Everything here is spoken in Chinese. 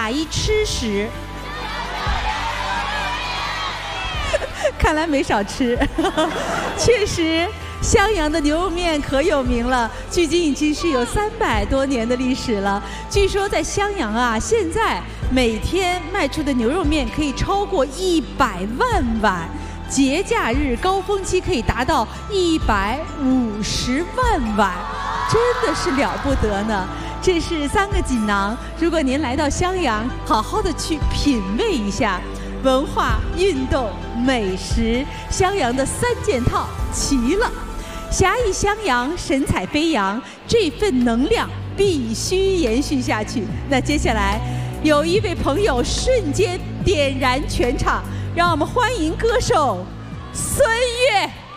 哪一吃食？看来没少吃。确实，襄阳的牛肉面可有名了，距今已经是有300多年的历史了。据说在襄阳啊，现在每天卖出的牛肉面可以超过100万碗，节假日高峰期可以达到150万碗，真的是了不得呢。这是3个锦囊，如果您来到襄阳，好好的去品味一下。文化、运动、美食，襄阳的3件套齐了。侠义襄阳，神采飞扬，这份能量必须延续下去。那接下来，有一位朋友瞬间点燃全场，让我们欢迎歌手孙悦。